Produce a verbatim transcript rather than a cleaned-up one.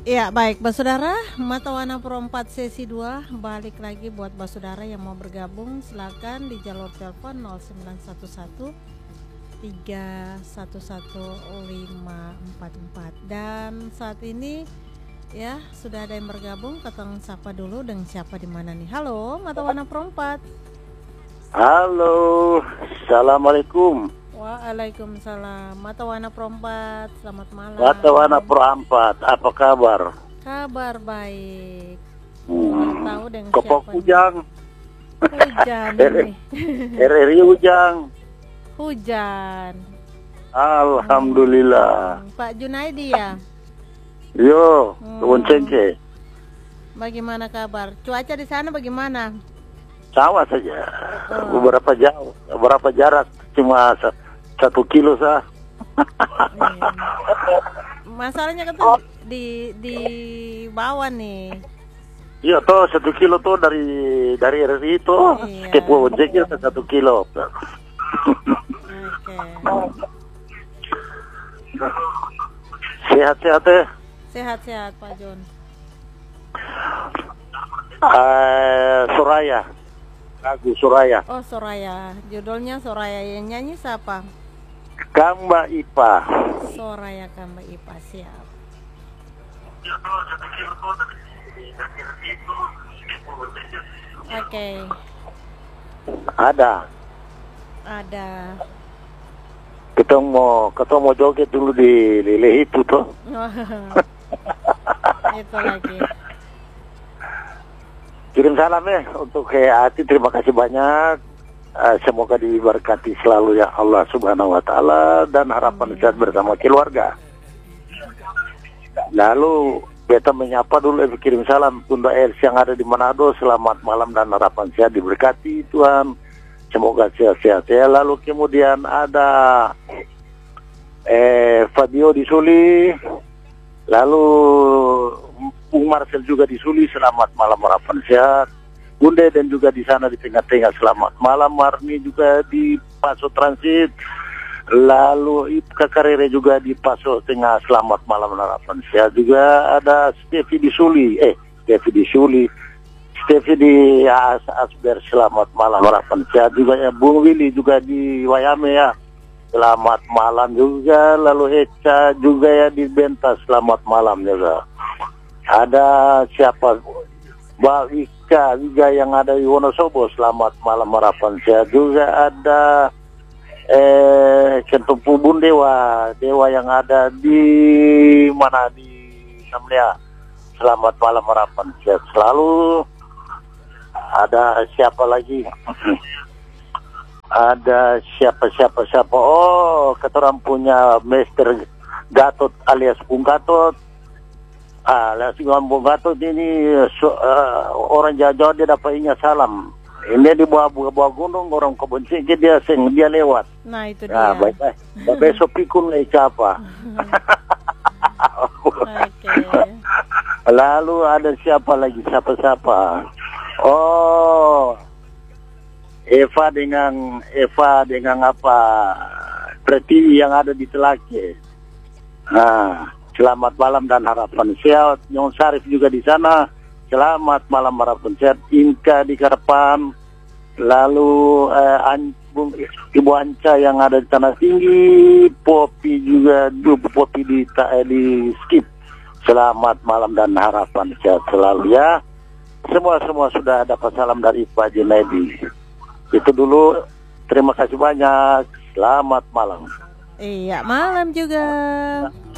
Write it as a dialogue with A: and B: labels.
A: Ya baik Basudara, Mata Wana Perempat sesi dua balik lagi buat Basudara yang mau bergabung, silakan di jalur telepon nol sembilan satu satu tiga satu satu lima empat empat. Dan saat ini ya sudah ada yang bergabung, kita sapa dulu dengan siapa di mana nih. Halo Mata Wana Perempat.
B: Halo, assalamualaikum.
A: Waalaikumsalam. Mata Wana Perempat, selamat malam.
B: Mata Wana Perempat, apa kabar?
A: Kabar baik.
B: Hmm.
A: Tahu dengan
B: Kopok
A: siapa?
B: Ujang.
A: Hujan ini.
B: R R I Ujang.
A: Hujan.
B: Alhamdulillah.
A: Hmm, Pak Junaidi ya.
B: Yo,
A: Hmm.
B: kebun cengkeh.
A: Bagaimana kabar? Cuaca di sana bagaimana?
B: Sama saja.
A: Oh.
B: Beberapa jauh, beberapa jarak cuma sa- satu kilo sah.
A: Iya. Masalahnya kan di di bawah nih.
B: Iya toh satu kilo tuh dari dari R R I itu
A: Iya.
B: ke kebun cengkeh satu kilo.
A: Oke.
B: Sehat-sehat ya.
A: Sehat-sehat Pak Jun.
B: Eh, Suraya. Lagu Suraya.
A: Oh Soraya, judulnya Soraya, yang nyanyi siapa?
B: Kamba Ipa.
A: Soraya Kamba Ipa, siap. Oke,
B: Ada.
A: ada.
B: Kita mau kita mau joget dulu di lele itu tuh.
A: Itu lagi.
B: Kirim salam ya untuk Hati, terima kasih banyak. Uh, semoga diberkati selalu ya Allah Subhanahu Wa Taala dan harapan sehat bersama keluarga. Lalu kita menyapa dulu, eh, kirim salam untuk Els yang ada di Manado. Selamat malam dan harapan sehat diberkati Tuhan. Semoga sehat-sehat ya. Lalu kemudian ada eh, Fabio di Suli. Lalu Bung Marcel juga di Suli, selamat malam harapan sehat. Bunde dan juga di sana di tengah-tengah, selamat malam. Marni juga di Paso Transit. Lalu Ipka Karere juga di Paso Tengah, selamat malam harapan sehat. Juga ada Stevi di Suli, eh Stevi di Suli, Stevi di As Asber, selamat malam harapan sehat. Juga ya Bung Willy juga di Wayame ya, selamat malam juga. Lalu Eca juga ya di Bentas, selamat malam juga. Ada siapa? Mbak Wika juga yang ada di Wonosobo, selamat malam harapan sehat. Juga ada eh Kentumpu Bun Dewa, Dewa yang ada di mana di namanya, selamat malam harapan sehat selalu. Ada siapa lagi? Ada siapa siapa siapa? Oh, keteram punya Mister Gatot alias Bung Gatot. Ah, langsung Bung Gatot ini so, uh, orang Jawa dia dapatnya salam. Ini di bawah bawah gunung orang kebun cengkeh dia seng dia lewat.
A: Nah itu
B: Nah,
A: dia.
B: baik baik. Besok pikun lagi siapa?
A: Oke.
B: Lalu ada siapa lagi? Siapa-siapa? Oh, Eva dengan Eva dengan apa? Pretiwi yang ada di Telake. Nah, selamat malam dan harapan sehat. Nyon Sarif juga di sana. Selamat malam harapan sehat. Inka di Karapan. Lalu eh, An, Bung, Ibu Anca yang ada di Tanah Tinggi. Popi juga, Popi di eh, di Skip. Selamat malam dan harapan sehat selalu ya. Semua-semua sudah dapat salam dari Pak Junaidi. Itu dulu. Terima kasih banyak. Selamat malam.
A: Iya, malam juga.